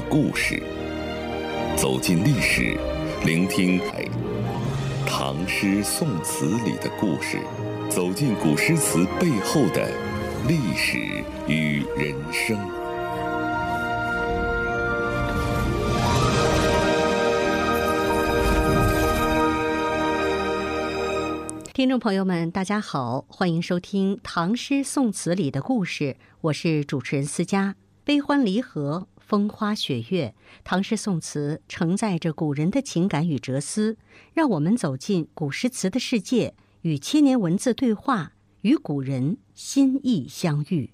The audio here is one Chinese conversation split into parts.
故事，走进历史，聆听唐诗宋词里的故事，走进古诗词背后的历史与人生。 听众朋友们，大家好，欢迎收听《唐诗宋词里的故事》，我是主持人思佳。悲欢离合，风花雪月，唐诗宋词承载着古人的情感与哲思，让我们走进古诗词的世界，与千年文字对话，与古人心意相遇。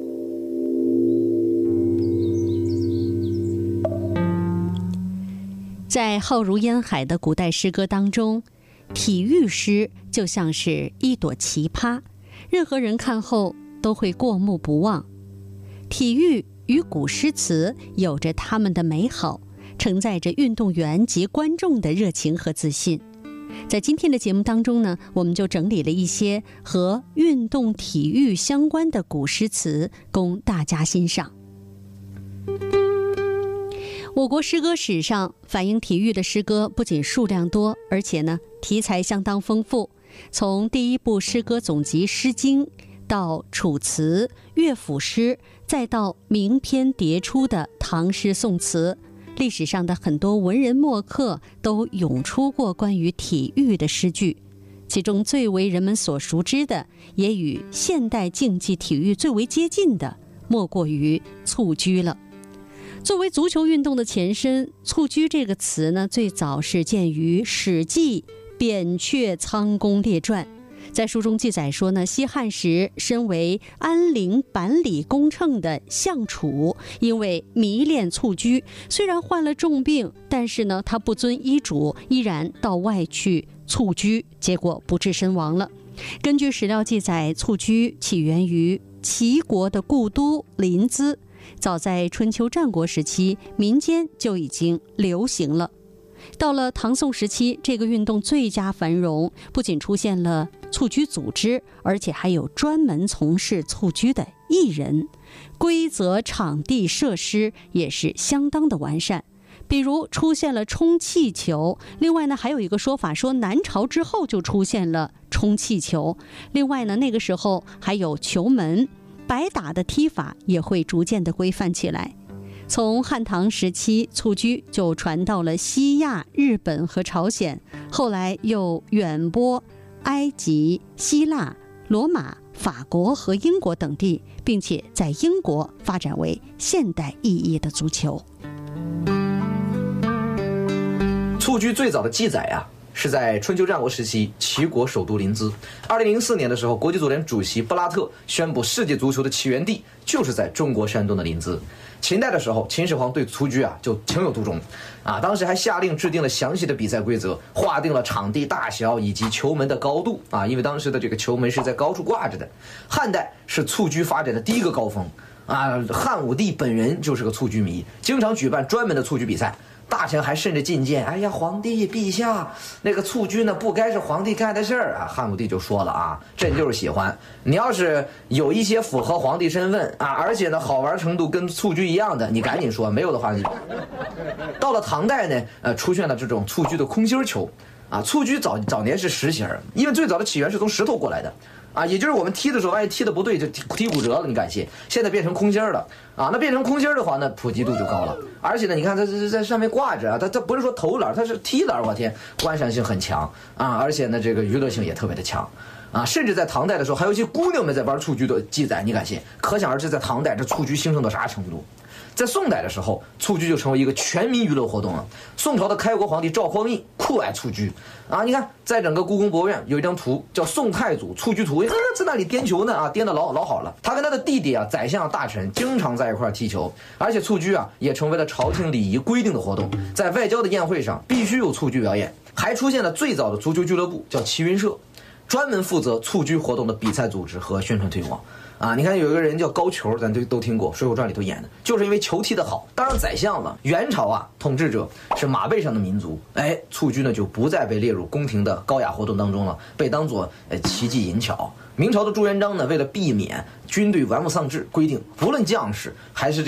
在浩如烟海的古代诗歌当中，体育诗就像是一朵奇葩，任何人看后都会过目不忘。体育与古诗词有着他们的美好，承载着运动员及观众的热情和自信。在今天的节目当中呢，我们就整理了一些和运动体育相关的古诗词，供大家欣赏。我国诗歌史上反映体育的诗歌不仅数量多，而且呢题材相当丰富。从第一部诗歌总集《诗经》到楚辞、乐府诗，再到名篇迭出的唐诗宋词，历史上的很多文人墨客都涌出过关于体育的诗句。其中最为人们所熟知的，也与现代竞技体育最为接近的，莫过于蹴鞠了。作为足球运动的前身，蹴鞠这个词呢，最早是见于《史记·扁鹊仓公列传》。在书中记载说呢，西汉时身为安陵板里公称的项楚，因为迷恋蹴鞠，虽然患了重病，但是呢，他不遵医嘱，依然到外去蹴鞠，结果不治身亡了。根据史料记载，蹴鞠起源于齐国的故都临淄，早在春秋战国时期，民间就已经流行了。到了唐宋时期，这个运动最佳繁荣，不仅出现了蹴鞠组织，而且还有专门从事蹴鞠的艺人，规则、场地、设施也是相当的完善。比如出现了充气球，另外呢还有一个说法说南朝之后就出现了充气球，另外呢那个时候还有球门，白打的踢法也会逐渐的规范起来。从汉唐时期，蹴鞠就传到了西亚、日本和朝鲜，后来又远播埃及、希腊、罗马、法国和英国等地，并且在英国发展为现代意义的足球。 蹴鞠最早的记载是在春秋战国时期，齐国首都临淄。2004年的时候，国际足联主席布拉特宣布，世界足球的起源地就是在中国山东的临淄。秦代的时候，秦始皇对蹴鞠就情有独钟当时还下令制定了详细的比赛规则，划定了场地大小以及球门的高度因为当时的这个球门是在高处挂着的。汉代是蹴鞠发展的第一个高峰汉武帝本人就是个蹴鞠迷，经常举办专门的蹴鞠比赛。大臣还甚至进谏，哎呀，皇帝陛下，那个蹴鞠呢不该是皇帝干的事儿汉武帝就说了朕就是喜欢，你要是有一些符合皇帝身份而且呢好玩程度跟蹴鞠一样的，你赶紧说，没有的话你。到了唐代呢，出现了这种蹴鞠的空心球蹴鞠早年是实心，因为最早的起源是从石头过来的也就是我们踢的时候踢的不对就踢骨折了，你感谢，现在变成空心了那变成空心的话呢，普及度就高了。而且呢，你看它在上面挂着它不是说投篮，它是踢篮，我天，观赏性很强而且呢这个娱乐性也特别的强甚至在唐代的时候，还有一些姑娘们在玩蹴鞠的记载，你敢信？可想而知，在唐代这蹴鞠兴盛到啥程度。在宋代的时候，蹴鞠就成为一个全民娱乐活动了。宋朝的开国皇帝赵匡胤酷爱蹴鞠你看，在整个故宫博物院有一张图叫《宋太祖蹴鞠图》，在那里颠球呢颠得老好了。他跟他的弟弟宰相大臣经常在一块踢球，而且蹴鞠也成为了朝廷礼仪规定的活动，在外交的宴会上必须有蹴鞠表演。还出现了最早的足球俱乐部，叫齐云社，专门负责蹴鞠活动的比赛组织和宣传推广你看有一个人叫高俅，咱都听过，《水浒传》里头演的，就是因为球踢得好，当上宰相了。元朝统治者是马背上的民族，蹴鞠呢就不再被列入宫廷的高雅活动当中了，被当作奇技淫巧。明朝的朱元璋呢，为了避免军队玩物丧志，规定无论将士还是